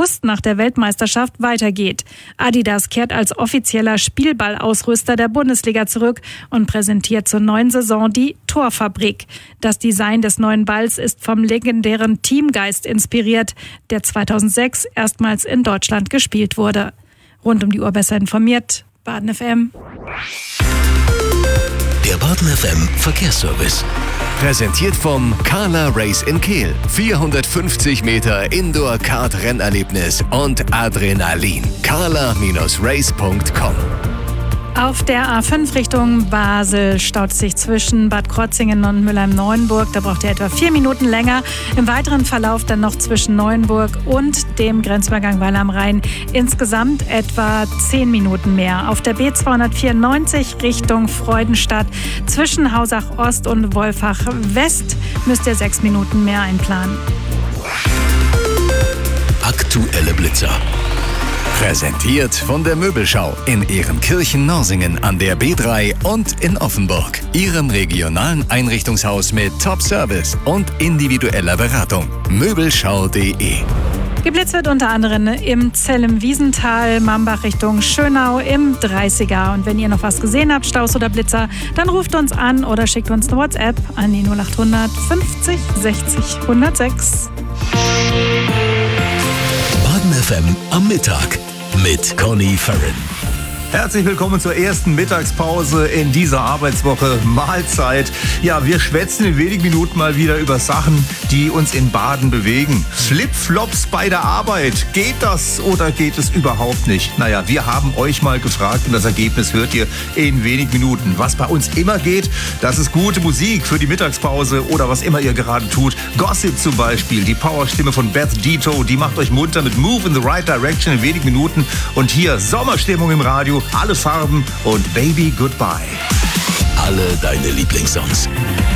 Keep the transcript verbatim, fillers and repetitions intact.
August nach der Weltmeisterschaft weitergeht. Adidas kehrt als offizieller Spielballausrüster der Bundesliga zurück und präsentiert zur neuen Saison die Torfabrik. Das Design des neuen Balls ist vom legendären Teamgeist inspiriert, der zweitausendsechs erstmals in Deutschland gespielt wurde. Rund um die Uhr besser informiert, Baden F M. Der Baden F M Verkehrsservice. Präsentiert vom Carla Race in Kehl. vierhundertfünfzig Meter Indoor-Kart-Rennerlebnis und Adrenalin. carla Race punkt com. Auf der A fünf Richtung Basel staut es sich zwischen Bad Krotzingen und Mülheim-Neuenburg. Da braucht ihr etwa vier Minuten länger. Im weiteren Verlauf dann noch zwischen Neuenburg und dem Grenzübergang Weil am Rhein insgesamt etwa zehn Minuten mehr. Auf der B zweihundertvierundneunzig Richtung Freudenstadt zwischen Hausach Ost und Wolfach West müsst ihr sechs Minuten mehr einplanen. Aktuelle Blitzer. Präsentiert von der Möbelschau in Ehrenkirchen-Norsingen an der B drei und in Offenburg. Ihrem regionalen Einrichtungshaus mit Top-Service und individueller Beratung. Möbelschau punkt de. Geblitzt wird unter anderem im Zellem-Wiesental, Mambach Richtung Schönau im dreißiger. Und wenn ihr noch was gesehen habt, Staus oder Blitzer, dann ruft uns an oder schickt uns eine WhatsApp an die null achthundert fünfzig sechzig hundertsechs. Baden F M am Mittag mit Conny Farren. Herzlich willkommen zur ersten Mittagspause in dieser Arbeitswoche. Mahlzeit. Ja, wir schwätzen in wenigen Minuten mal wieder über Sachen, die uns in Baden bewegen. Flipflops bei der Arbeit. Geht das oder geht es überhaupt nicht? Naja, wir haben euch mal gefragt und das Ergebnis hört ihr in wenigen Minuten. Was bei uns immer geht, das ist gute Musik für die Mittagspause oder was immer ihr gerade tut. Gossip zum Beispiel, die Powerstimme von Beth Dito, die macht euch munter mit Move in the Right Direction in wenigen Minuten. Und hier Sommerstimmung im Radio. Alle Farben und Baby Goodbye. Alle deine Lieblingssongs.